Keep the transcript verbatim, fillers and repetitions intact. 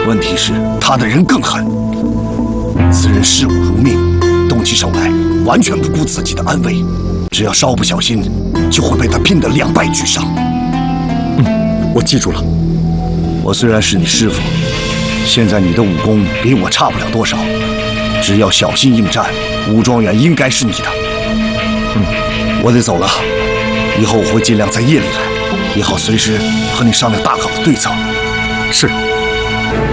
问题是，他的人更狠。此人视物如命，动起手来完全不顾自己的安危，只要稍不小心，就会被他拼得两败俱伤。 嗯，我记住了。 我虽然是你师傅，现在你的武功比我差不了多少，只要小心应战，武庄园应该是你的。嗯，我得走了，以后我会尽量在夜里来，也好随时和你商量大搞的对策。 是。